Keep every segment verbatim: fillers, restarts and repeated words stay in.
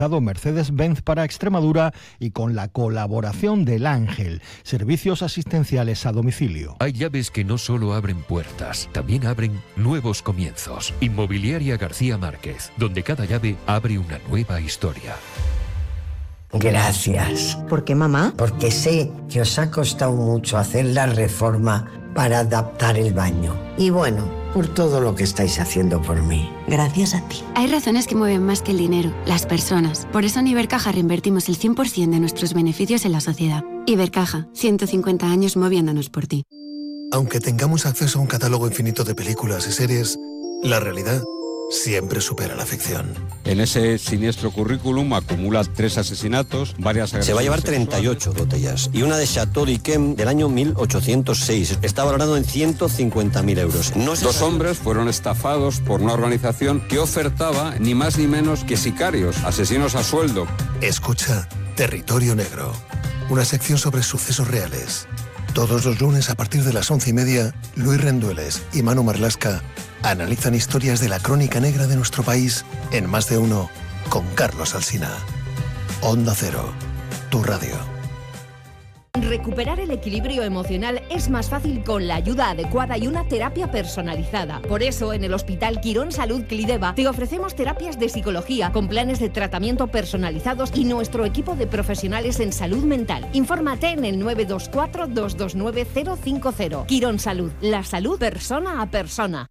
Mercedes-Benz para Extremadura y con la colaboración del Ángel, servicios asistenciales a domicilio. Hay llaves que no solo abren puertas, también abren nuevos comienzos. Inmobiliaria García Márquez, donde cada llave abre una nueva historia. Gracias. ¿Por qué, mamá? Porque sé que os ha costado mucho hacer la reforma para adaptar el baño. Y bueno, por todo lo que estáis haciendo por mí. Gracias a ti. Hay razones que mueven más que el dinero, las personas. Por eso en Ibercaja reinvertimos el cien por ciento de nuestros beneficios en la sociedad. Ibercaja, ciento cincuenta años moviéndonos por ti. Aunque tengamos acceso a un catálogo infinito de películas y series, la realidad siempre supera la ficción. En ese siniestro currículum acumula tres asesinatos, varias agresiones. Se va a llevar treinta y ocho botellas y una de Chateau d'Yquem del año mil ochocientos seis. Está valorado en ciento cincuenta mil euros. No Dos sabe... hombres fueron estafados por una organización que ofertaba ni más ni menos que sicarios, asesinos a sueldo. Escucha Territorio Negro, una sección sobre sucesos reales. Todos los lunes a partir de las once y media, Luis Rendueles y Manu Marlasca analizan historias de la crónica negra de nuestro país en Más de Uno con Carlos Alsina. Onda Cero, tu radio. Recuperar el equilibrio emocional es más fácil con la ayuda adecuada y una terapia personalizada. Por eso, en el Hospital Quirón Salud Clideva te ofrecemos terapias de psicología con planes de tratamiento personalizados y nuestro equipo de profesionales en salud mental. Infórmate en el nueve dos cuatro, dos dos nueve, cero cinco cero. Quirón Salud, la salud persona a persona.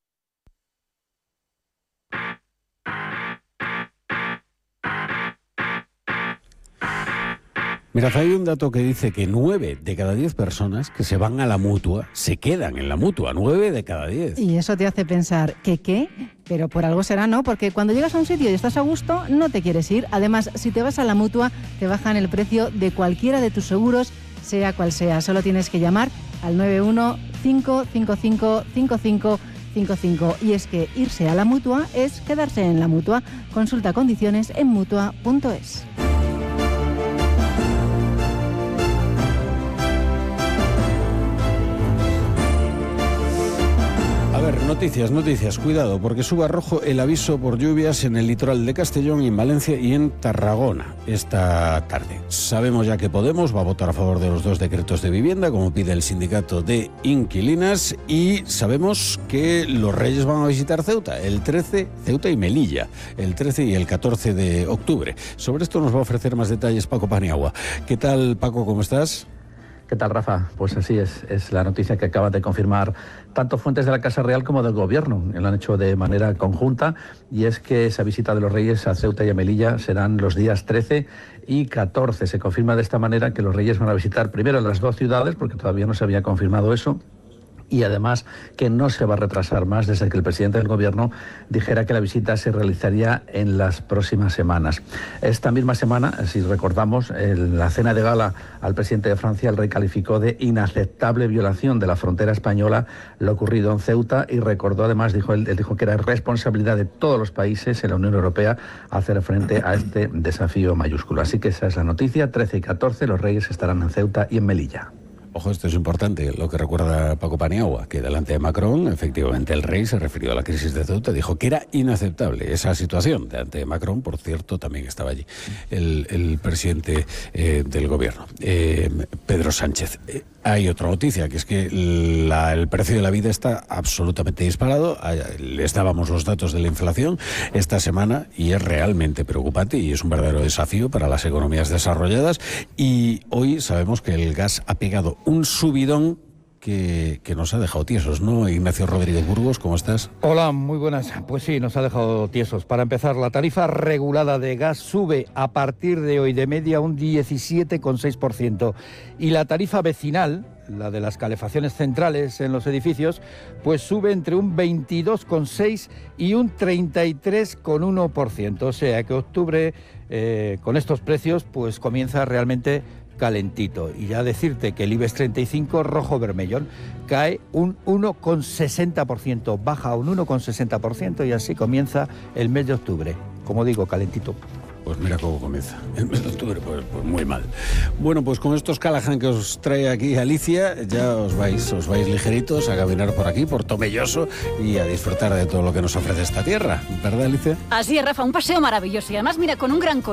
Mirad, hay un dato que dice que nueve de cada diez personas que se van a la Mutua se quedan en la Mutua, nueve de cada diez. Y eso te hace pensar, ¿que qué? Pero por algo será, ¿no? Porque cuando llegas a un sitio y estás a gusto, no te quieres ir. Además, si te vas a la Mutua, te bajan el precio de cualquiera de tus seguros, sea cual sea. Solo tienes que llamar al nueve uno cinco cinco cinco cinco cinco cinco cinco. Y es que irse a la Mutua es quedarse en la Mutua. Consulta condiciones en mutua punto es. A ver, noticias, noticias, cuidado, porque sube a rojo el aviso por lluvias en el litoral de Castellón, en Valencia y en Tarragona esta tarde. Sabemos ya que Podemos va a votar a favor de los dos decretos de vivienda, como pide el sindicato de inquilinas, y sabemos que los Reyes van a visitar Ceuta, el trece, Ceuta y Melilla, el trece y el catorce de octubre. Sobre esto nos va a ofrecer más detalles Paco Paniagua. ¿Qué tal, Paco, cómo estás? ¿Qué tal, Rafa? Pues así es, es la noticia que acaba de confirmar tanto fuentes de la Casa Real como del Gobierno. Lo han hecho de manera conjunta, y es que esa visita de los Reyes a Ceuta y a Melilla serán los días trece y catorce. Se confirma de esta manera que los Reyes van a visitar primero las dos ciudades, porque todavía no se había confirmado eso, y además que no se va a retrasar más desde que el presidente del Gobierno dijera que la visita se realizaría en las próximas semanas. Esta misma semana, si recordamos, en la cena de gala al presidente de Francia, el rey calificó de inaceptable violación de la frontera española lo ocurrido en Ceuta, y recordó además, dijo él, él dijo que era responsabilidad de todos los países en la Unión Europea hacer frente a este desafío mayúsculo. Así que esa es la noticia, trece y catorce los Reyes estarán en Ceuta y en Melilla. Ojo, esto es importante, lo que recuerda Paco Paniagua, que delante de Macron, efectivamente, el rey se refirió a la crisis de Ceuta, dijo que era inaceptable esa situación. Delante de Macron, por cierto, también estaba allí el, el presidente eh, del Gobierno, eh, Pedro Sánchez. Eh, hay otra noticia, que es que la, el precio de la vida está absolutamente disparado. Les dábamos los datos de la inflación esta semana y es realmente preocupante y es un verdadero desafío para las economías desarrolladas. Y hoy sabemos que el gas ha pegado un subidón que, que nos ha dejado tiesos, ¿no? Ignacio Rodríguez Burgos, ¿cómo estás? Hola, muy buenas. Pues sí, nos ha dejado tiesos. Para empezar, la tarifa regulada de gas sube a partir de hoy de media un diecisiete coma seis por ciento y la tarifa vecinal, la de las calefacciones centrales en los edificios, pues sube entre un veintidós coma seis y un treinta y tres coma uno por ciento. O sea que octubre, eh, con estos precios, pues comienza realmente calentito. Y ya decirte que el IBEX treinta y cinco rojo vermellón cae un uno coma sesenta por ciento, baja un uno coma sesenta por ciento, y así comienza el mes de octubre. Como digo, calentito. Pues mira cómo comienza el mes de octubre, pues, pues muy mal. Bueno, pues con estos Callahan que os trae aquí Alicia, ya os vais, os vais ligeritos a caminar por aquí, por Tomelloso, y a disfrutar de todo lo que nos ofrece esta tierra, ¿verdad, Alicia? Así es, Rafa, un paseo maravilloso, y además, mira, con un gran